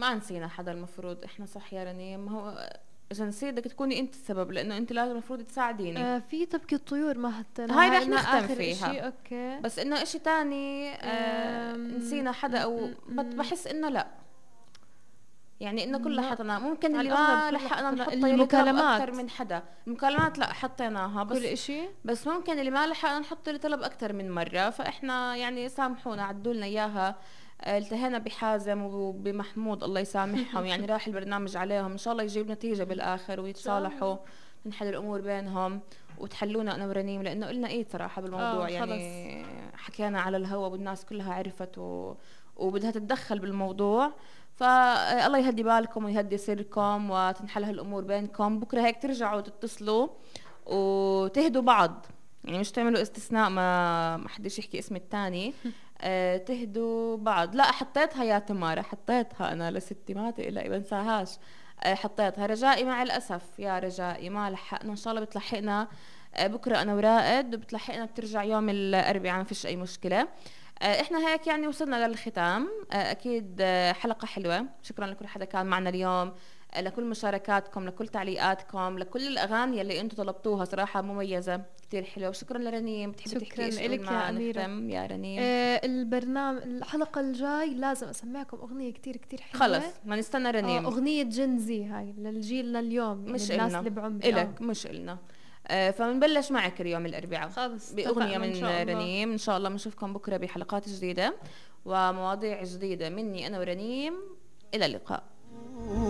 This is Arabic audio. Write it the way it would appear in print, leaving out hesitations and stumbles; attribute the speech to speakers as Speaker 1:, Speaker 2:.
Speaker 1: ما نسينا حدا المفروض احنا، صح يا رنيم؟ ما هو اذا نسيت بدك تكوني انت السبب، لانه انت لازم المفروض تساعديني.
Speaker 2: في تبكي الطيور ما
Speaker 1: هاي
Speaker 2: حطيناها،
Speaker 1: رح
Speaker 2: إنها
Speaker 1: نختم
Speaker 2: آخر إشي.
Speaker 1: فيها.
Speaker 2: أوكي.
Speaker 1: بس انه اشي تاني نسينا حدا او بحس انه لا، يعني انه كلها
Speaker 2: لا،
Speaker 1: حطينا. ممكن
Speaker 2: على
Speaker 1: اللي
Speaker 2: الأغلب
Speaker 1: ما
Speaker 2: كلها
Speaker 1: لحقنا
Speaker 2: حطينا.
Speaker 1: نحطه يلي طلب
Speaker 2: المكالمات،
Speaker 1: اكثر من حدا. المكالمات لا حطيناها،
Speaker 2: كل
Speaker 1: بس
Speaker 2: إشي.
Speaker 1: بس ممكن اللي ما لحقنا نحطه اللي طلب اكثر من مرة، فاحنا يعني سامحونا عدوا لنا اياها. التهينا بحازم وبمحمود الله يسامحهم، يعني راح البرنامج عليهم، ان شاء الله يجيب نتيجة بالاخر ويتصالحوا، تنحل الامور بينهم وتحلونا انا ورنيم، لانه قلنا ايه صراحة بالموضوع
Speaker 2: خلص.
Speaker 1: يعني حكينا على الهوا والناس كلها عرفت وبدها تتدخل بالموضوع. فالله يهدي بالكم ويهدي سركم وتنحل هالامور بينكم. بكره هيك ترجعوا تتصلوا وتهدوا بعض، يعني مش تعملوا استثناء ما حدش يحكي اسم التاني. تهدوا بعض. لا حطيتها يا تمارا، حطيتها انا لستي ما تقلقي بنساهاش. حطيتها رجائي، مع الاسف يا رجائي ما لحقنا، ان شاء الله بتلحقنا بكره انا ورائد، وبتلحقنا بترجع يوم الاربعاء ما فيش اي مشكله. احنا هيك يعني وصلنا للختام. اكيد حلقة حلوة. شكرا لكل حدا كان معنا اليوم، لكل مشاركاتكم، لكل تعليقاتكم، لكل الاغاني اللي انتم طلبتوها صراحة مميزة كتير حلوة. وشكرا لرنيم. بتحبي
Speaker 2: شكرا
Speaker 1: تحكي شيء قبل
Speaker 2: لك يا
Speaker 1: ما
Speaker 2: أميرة.
Speaker 1: نختم يا رنيم؟
Speaker 2: البرنامج الحلقة الجاي لازم أسمعكم أغنية كتير كتير
Speaker 1: خلص
Speaker 2: حلوة.
Speaker 1: ما نستنى رنيم.
Speaker 2: أغنية جنزي هاي للجيل لليوم، يعني
Speaker 1: مش
Speaker 2: الناس
Speaker 1: إلنا
Speaker 2: اللي بعمري.
Speaker 1: إلك، مش إلنا. فمنبلش معك اليوم الأربعاء
Speaker 2: خلص
Speaker 1: بأغنية
Speaker 2: اتفقنا إن
Speaker 1: من
Speaker 2: شاء الله.
Speaker 1: رنيم. إن شاء الله بنشوفكم بكرة بحلقات جديدة ومواضيع جديدة مني أنا ورنيم. إلى اللقاء.